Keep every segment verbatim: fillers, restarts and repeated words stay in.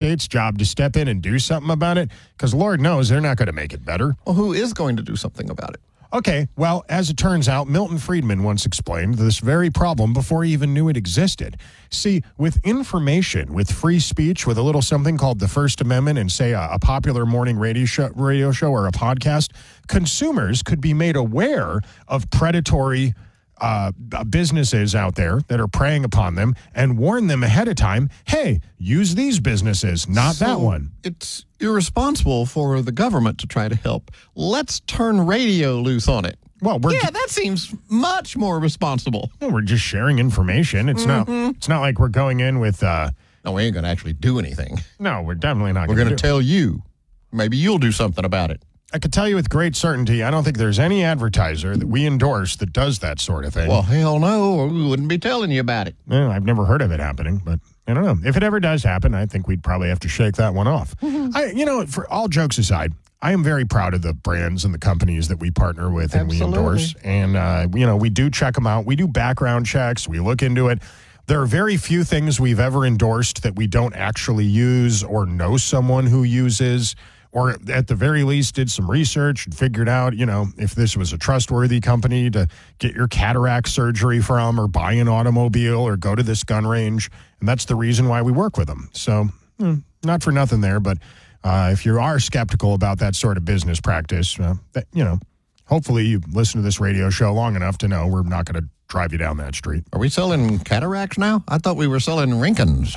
state's job to step in and do something about it? Because Lord knows they're not going to make it better. Well, who is going to do something about it? Okay, well, as it turns out, Milton Friedman once explained this very problem before he even knew it existed. See, with information, with free speech, with a little something called the First Amendment and, say, a, a popular morning radio show, radio show or a podcast, consumers could be made aware of predatory uh, businesses out there that are preying upon them and warn them ahead of time, hey, use these businesses, not so that one. It's irresponsible for the government to try to help. Let's turn radio loose on it. Well, we're yeah, that seems much more responsible. Well, we're just sharing information. It's mm-hmm. not. It's not like we're going in with. Uh, no, we ain't going to actually do anything. No, we're definitely not. We're going to tell you. Maybe you'll do something about it. I could tell you with great certainty, I don't think there's any advertiser that we endorse that does that sort of thing. Well, hell no, or we wouldn't be telling you about it. Well, I've never heard of it happening, but I don't know. If it ever does happen, I think we'd probably have to shake that one off. Mm-hmm. I, you know, for all jokes aside, I am very proud of the brands and the companies that we partner with and Absolutely. we endorse. And, uh, you know, we do check them out. We do background checks. We look into it. There are very few things we've ever endorsed that we don't actually use or know someone who uses, or at the very least did some research and figured out, you know, if this was a trustworthy company to get your cataract surgery from or buy an automobile or go to this gun range. And that's the reason why we work with them. So hmm, not for nothing there, but uh, if you are skeptical about that sort of business practice, uh, that, you know, hopefully you listen to this radio show long enough to know we're not going to drive you down that street. Are we selling cataracts now? I thought we were selling Rinkins.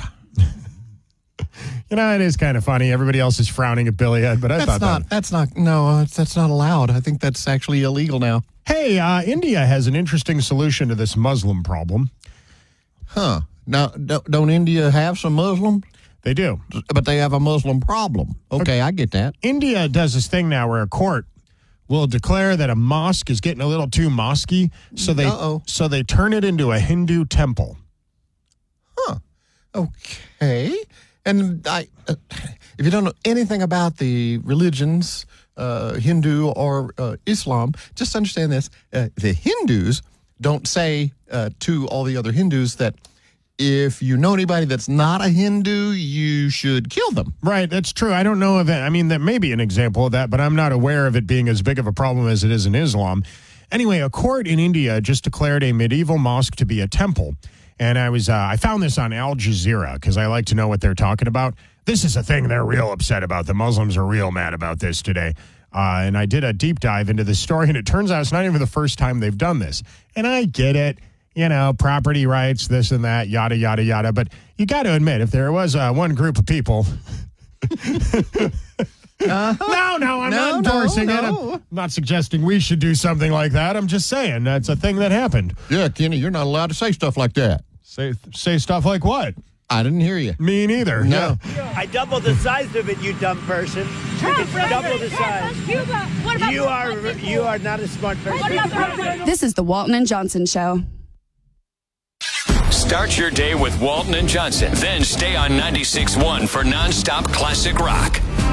You know, it is kind of funny. Everybody else is frowning at Billy Ed, but I that's thought not, that. That's not, no, that's, that's not allowed. I think that's actually illegal now. Hey, uh, India has an interesting solution to this Muslim problem. Huh. Now, don't, don't India have some Muslims? They do. But they have a Muslim problem. Okay, okay, I get that. India does this thing now where a court will declare that a mosque is getting a little too mosque-y, so they, Uh-oh. so they turn it into a Hindu temple. Huh. Okay. And I, uh, if you don't know anything about the religions, uh, Hindu or uh, Islam, just understand this. Uh, the Hindus don't say uh, to all the other Hindus that if you know anybody that's not a Hindu, you should kill them. Right, that's true. I don't know of it. I mean, that may be an example of that, but I'm not aware of it being as big of a problem as it is in Islam. Anyway, a court in India just declared a medieval mosque to be a temple. And I was uh, I found this on Al Jazeera because I like to know what they're talking about. This is a thing they're real upset about. The Muslims are real mad about this today. Uh, and I did a deep dive into this story, and it turns out it's not even the first time they've done this. And I get it, you know, property rights, this and that, yada, yada, yada. But you got to admit, if there was uh, one group of people... Uh-huh. No, no, I'm no, not endorsing no, it. no. I'm not suggesting we should do something like that. I'm just saying that's a thing that happened. Yeah, Kenny, you're not allowed to say stuff like that. Say say stuff like what? I didn't hear you. Me neither. No. Yeah. I doubled the size of it, you dumb person. Trump, You double the size. Cuba. What about You are you are not a smart person. This is the Walton and Johnson Show. Start your day with Walton and Johnson. Then stay on ninety-six point one for nonstop classic rock.